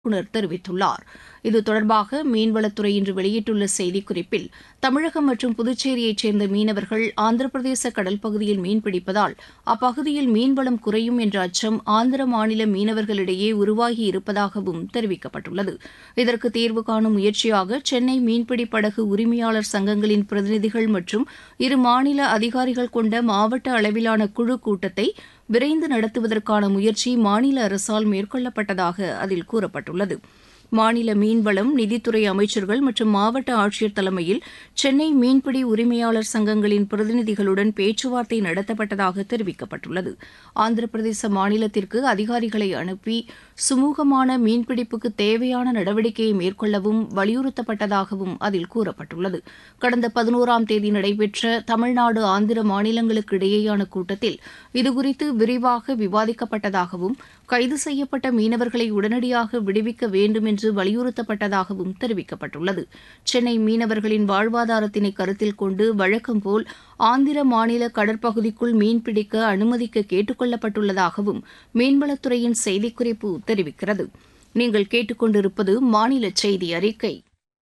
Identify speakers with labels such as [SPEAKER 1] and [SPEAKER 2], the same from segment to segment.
[SPEAKER 1] இயக்குநர் தெரிவித்துள்ளார். இது தொடர்பாக மீன்வளத்துறை இன்று வெளியிட்டுள்ள செய்திக்குறிப்பில், தமிழகம் மற்றும் புதுச்சேரியைச் சேர்ந்த மீனவர்கள் ஆந்திர பிரதேச கடல் பகுதியில் மீன்பிடிப்பதால் அப்பகுதியில் மீன்வளம் குறையும் என்ற அச்சம் ஆந்திர மாநில மீனவர்களிடையே உருவாகி இருப்பதாகவும் தெரிவிக்கப்பட்டுள்ளது. இதற்கு தீர்வு காணும் முயற்சியாக சென்னை மீன்பிடி படகு உரிமையாளர் சங்கங்களின் பிரதிநிதிகள் மற்றும் இரு மாநில அதிகாரிகள் கொண்ட மாவட்ட அளவிலான குழு கூட்டத்தை விரைந்து நடத்துவதற்கான முயற்சி மாநில அரசால் மேற்கொள்ளப்பட்டதாக அதில் கூறப்பட்டுள்ளது. மாநில மீன்வளம், நிதித்துறை அமைச்சர்கள் மற்றும் மாவட்ட ஆட்சியர் தலைமையில் சென்னை மீன்பிடி உரிமையாளர் சங்கங்களின் பிரதிநிதிகளுடன் பேச்சுவார்த்தை நடத்தப்பட்டதாக தெரிவிக்கப்பட்டுள்ளது. ஆந்திர பிரதேச மாநிலத்திற்கு அதிகாரிகளை அனுப்பி சுமூகமான மீன்பிடிப்புக்கு தேவையான நடவடிக்கையை மேற்கொள்ளவும் வலியுறுத்தப்பட்டதாகவும் அதில் கூறப்பட்டுள்ளது. கடந்த 11ஆம் தேதி நடைபெற்ற தமிழ்நாடு, ஆந்திர மாநிலங்களுக்கு இடையேயான கூட்டத்தில் இதுகுறித்து விரிவாக விவாதிக்கப்பட்டதாகவும் கைது செய்யப்பட்ட மீனவர்களை உடனடியாக விடுவிக்க வேண்டும் என்று வலியுறுத்தப்பட்டதாகவும் தெரிவிக்கப்பட்டுள்ளது. சென்னை மீனவர்களின் வாழ்வாதாரத்தினை கருத்தில் கொண்டு வழக்கம்போல் ஆந்திர மாநில கடற்பகுதிக்குள் மீன்பிடிக்க அனுமதிக்க கேட்டுக் கொள்ளப்பட்டுள்ளதாகவும் மீன்வளத்துறையின் செய்திக்குறிப்பு தெரிவிக்கிறது. நீங்கள் கேட்டுக்கொண்டிருப்பது மாநில செய்தி அறிக்கை.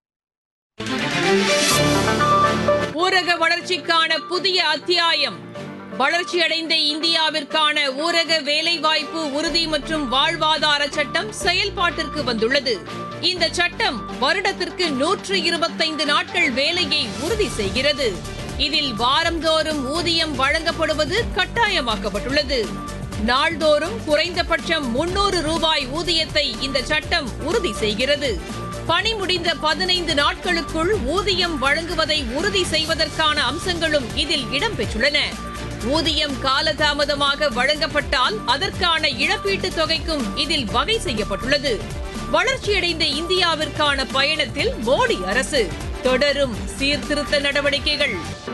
[SPEAKER 2] ஊரக வளர்ச்சிக்கான புதிய அத்தியாயம். வளர்ச்சியடைந்த இந்தியாவிற்கான ஊரக வேலைவாய்ப்பு உறுதி மற்றும் வாழ்வாதார சட்டம் செயல்பாட்டிற்கு வந்துள்ளது. இந்த சட்டம் வருடத்திற்கு 125 நாட்கள் வேலையை உறுதி செய்கிறது. இதில் வாரந்தோறும் ஊதியம் வழங்கப்படுவது கட்டாயமாக்கப்பட்டுள்ளது. நாள்தோறும் குறைந்தபட்சம் 300 ரூபாய் ஊதியத்தை இந்த சட்டம் உறுதி செய்கிறது. பணி முடிந்த 15 நாட்களுக்குள் ஊதியம் வழங்குவதை உறுதி செய்வதற்கான அம்சங்களும் இதில் இடம்பெற்றுள்ளன. ஊதியம் காலதாமதமாக வழங்கப்பட்டால் அதற்கான இழப்பீட்டுத் தொகைக்கும் இதில் வகை செய்யப்பட்டுள்ளது. வளர்ச்சியடைந்த இந்தியாவிற்கான பயணத்தில் மோடி அரசு தொடரும் சீர்திருத்த நடவடிக்கைகள்.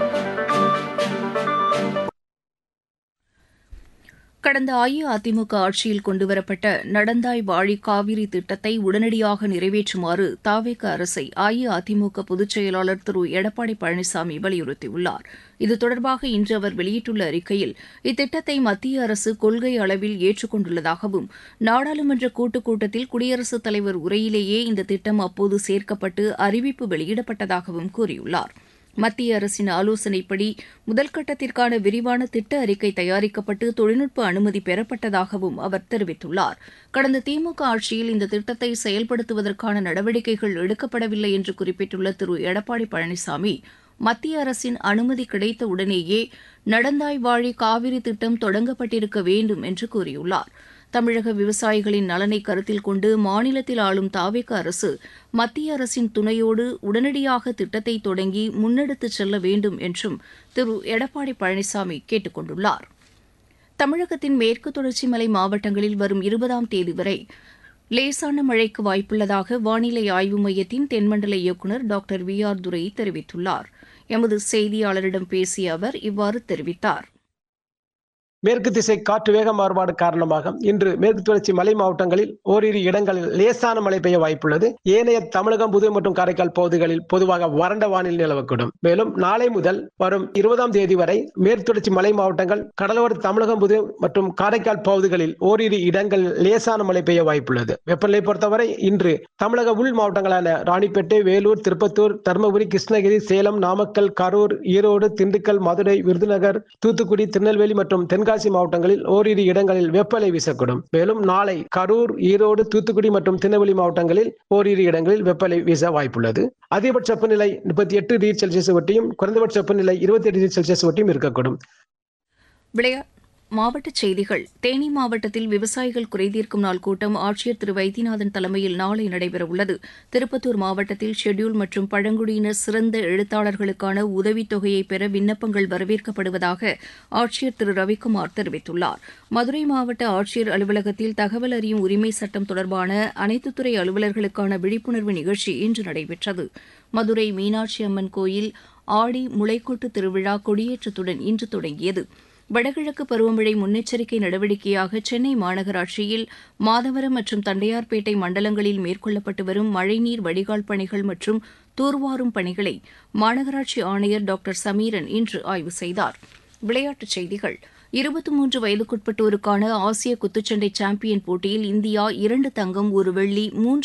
[SPEAKER 1] கடந்த அஇஅதிமுக ஆட்சியில் கொண்டுவரப்பட்ட நடந்தாய் வாழி காவிரி திட்டத்தை உடனடியாக நிறைவேற்றுமாறு தவேக அரசை அஇஅதிமுக பொதுச் செயலாளர் திரு எடப்பாடி பழனிசாமி வலியுறுத்தியுள்ளார். இது தொடர்பாக இன்று அவர் வெளியிட்டுள்ள அறிக்கையில், இத்திட்டத்தை மத்திய அரசு கொள்கை அளவில் ஏற்றுக் கொண்டுள்ளதாகவும், நாடாளுமன்ற கூட்டுக் கூட்டத்தில் குடியரசுத் தலைவர் உரையிலேயே இந்த திட்டம் அப்போது சேர்க்கப்பட்டு அறிவிப்பு வெளியிடப்பட்டதாகவும் கூறியுள்ளார். மத்திய அரசின் ஆலோசனைப்படி முதல்கட்டத்திற்கான விரிவான திட்ட அறிக்கை தயாரிக்கப்பட்டு தொழில்நுட்ப அனுமதி பெறப்பட்டதாகவும் அவர் தெரிவித்துள்ளார். கடந்த திமுக ஆட்சியில் இந்த திட்டத்தை செயல்படுத்துவதற்கான நடவடிக்கைகள் எடுக்கப்படவில்லை என்று குறிப்பிட்டுள்ள திரு எடப்பாடி பழனிசாமி, மத்திய அரசின் அனுமதி கிடைத்த உடனேயே நடந்தாய் வாழி காவிரி திட்டம் தொடங்கப்பட்டிருக்க வேண்டும் என்று கூறியுள்ளார். தமிழக விவசாயிகளின் நலனை கருத்தில் கொண்டு மாநிலத்தில் ஆளும் தவேக அரசு மத்திய அரசின் துணையோடு உடனடியாக திட்டத்தை தொடங்கி முன்னெடுத்துச் செல்ல வேண்டும் என்றும் திரு எடப்பாடி பழனிசாமி கேட்டுக் கொண்டுள்ளார். தமிழகத்தின் மேற்கு தொடர்ச்சி மலை மாவட்டங்களில் வரும் 20ஆம் தேதி வரை லேசான மழைக்கு வாய்ப்புள்ளதாக வானிலை ஆய்வு மையத்தின் தென்மண்டல இயக்குநர் டாக்டர் VR துரை தெரிவித்துள்ளார். எமது செய்தியாளரிடம் பேசிய அவர் இவ்வாறு தெரிவித்தார்.
[SPEAKER 3] மேற்கு திசை காற்று வேக மாறுபாடு காரணமாக இன்று மேற்கு தொடர்ச்சி மலை மாவட்டங்களில் ஓரிரு இடங்களில் லேசான மழை பெய்ய வாய்ப்புள்ளது. ஏனைய தமிழகம், புதுவை மற்றும் காரைக்கால் பகுதிகளில் பொதுவாக வறண்ட வானிலை நிலவக்கூடும். மேலும் நாளை முதல் வரும் 20ஆம் தேதி வரை மேற்கு தொடர்ச்சி மலை மாவட்டங்கள், கடலோர தமிழகம், புதுவை மற்றும் காரைக்கால் பகுதிகளில் ஓரிரு இடங்களில் லேசான மழை பெய்ய வாய்ப்புள்ளது. வெப்பநிலை பொறுத்தவரை இன்று தமிழக உள் மாவட்டங்களான ராணிப்பேட்டை, வேலூர், திருப்பத்தூர், தருமபுரி, கிருஷ்ணகிரி, சேலம், நாமக்கல், கரூர், ஈரோடு, திண்டுக்கல், மதுரை, விருதுநகர், தூத்துக்குடி, திருநெல்வேலி மற்றும் தென்காசி மாவட்டங்களில் ஓரிரு இடங்களில் வெப்பநிலை வீசக்கூடும். மேலும் நாளை கரூர், ஈரோடு, தூத்துக்குடி மற்றும் திருநெல்வேலி மாவட்டங்களில் ஓரிரு இடங்களில் வெப்பநிலை வீச வாய்ப்புள்ளது. அதிகபட்ச வெப்பநிலை 38 டிகிரி செல்சியஸ் ஒட்டியும் குறைந்தபட்ச வெப்பநிலை 28 டிகிரி செல்சியஸ் ஒட்டியும் இருக்கக்கூடும்.
[SPEAKER 1] மாவட்டச் செய்திகள். தேனி மாவட்டத்தில் விவசாயிகள் குறைதீர்க்கும் நாள் கூட்டம் ஆட்சியர் திரு வைத்தியநாதன் தலைமையில் நாளை நடைபெறவுள்ளது. திருப்பத்தூர் மாவட்டத்தில் ஷெட்யூல் மற்றும் பழங்குடியினர் சிறந்த எழுத்தாளர்களுக்கான உதவித்தொகையை பெற விண்ணப்பங்கள் வரவேற்கப்படுவதாக ஆட்சியர் திரு ரவிக்குமார் தெரிவித்துள்ளார். மதுரை மாவட்ட ஆட்சியர் அலுவலகத்தில் தகவல் அறியும் உரிமை சட்டம் தொடர்பான அனைத்துத் துறை அலுவலர்களுக்கான விழிப்புணர்வு நிகழ்ச்சி இன்று நடைபெற்றது. மதுரை மீனாட்சி அம்மன் கோயில் ஆடி முளைக்கொட்டு திருவிழா கொடியேற்றத்துடன் இன்று தொடங்கியது. வடகிழக்கு பருவமழை முன்னெச்சரிக்கை நடவடிக்கையாக சென்னை மாநகராட்சியில் மாதவரம் மற்றும் தண்டையார்பேட்டை மண்டலங்களில் மேற்கொள்ளப்பட்டு வரும் மழைநீர் வடிகால் பணிகள் மற்றும் தூர்வாரும் பணிகளை மாநகராட்சி ஆணையர் டாக்டர் சமீரன் இன்று ஆய்வு செய்தார். விளையாட்டுச் செய்திகள். 23 வயதுக்குட்பட்டோருக்கான ஆசிய குத்துச்சண்டை சாம்பியன் போட்டியில் இந்தியா 2 தங்கம் 1 வெள்ளி 3